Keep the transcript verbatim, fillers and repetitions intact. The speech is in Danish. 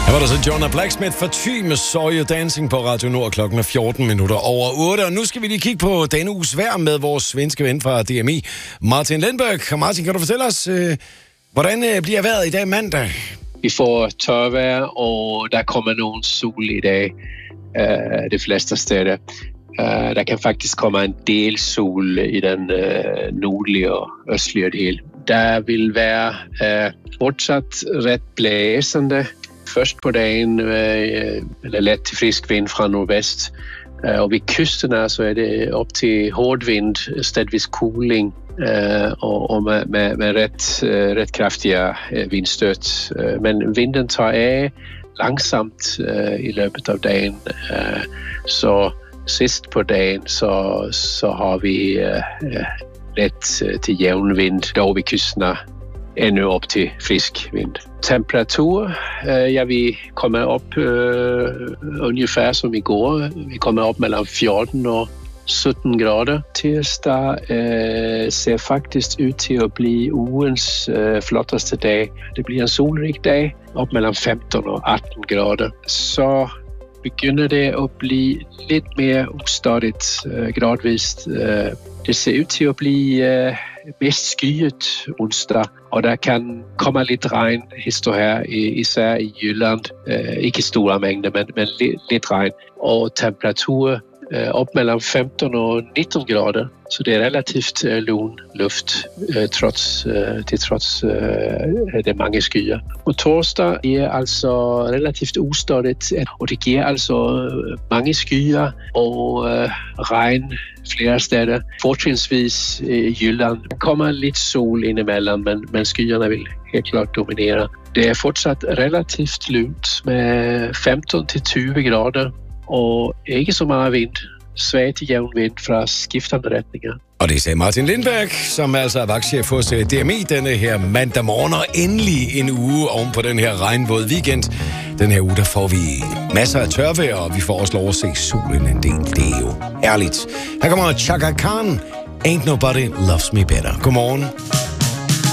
Her var der så John Blacksmith for Thy med Saw You Dancing på Radio Nord. Klokken er fjorten minutter over otte, og nu skal vi lige kigge på denne uges vejr med vores svenske ven fra D M I, Martin Lindberg. Og Martin, kan du fortælle os, øh, hvordan øh, bliver vejret i dag mandag? Vi får tørvejr, og der kommer nogen sol i dag, øh, de fleste steder. Uh, der kan faktisk komme en del sol i den uh, nordlige og østlige del. Der vil være uh, fortsat ret blæsende. Først på dagen uh, eller let til frisk vind fra nordvest. Uh, og ved kysterne så er det op til hård vind, stedvis kuling uh, og, og med, med, med ret, uh, ret kraftige uh, vindstøt. Uh, men vinden tager af langsomt uh, i løbet af dagen. Uh, så sidst på dagen, så, så har vi uh, let uh, til jævn vind, dog ved kysterne endnu op til frisk vind. Temperatur, uh, ja, vi kommer op uh, ungefær som i går. Vi kommer op mellem fjorten og sytten grader. Tirsdag uh, ser faktisk ud til at blive ugens uh, flotteste dag. Det bliver en solrig dag, op mellem femten og atten grader. Så begynder det at blive lidt mere ustadigt uh, gradvist. Uh, det ser ud til at blive uh, mest skyet onsdag, og der kan komme lidt regn hister her, især i Jylland. Uh, ikke store mængder, men, men lidt, lidt regn. Og temperatur uh, op mellem femten og nitten grader, så det er relativt uh, lun luft, uh, trods, uh, til trods uh, det mange skyer. Og torsdag er altså relativt ustadigt, og det giver altså mange skyer og uh, regn flere steder. Fortrinsvis i Jylland. Der kommer lidt sol indimellem, men, men skyerne vil helt klart dominere. Det er fortsat relativt lunt med femten til tyve grader, og ikke så meget vind. Svag til jævn vind fra skiftende retninger. Og det sagde Martin Lindberg, som altså er vagtchef hos D M I denne her mandag morgen, og endelig en uge oven på den her regnvåde weekend. Den her uge, der får vi masser af tørvejr, og vi får også lov at se solen en del. Det er jo ærligt. Her kommer Chaka Khan, Ain't Nobody Loves Me Better. Godmorgen.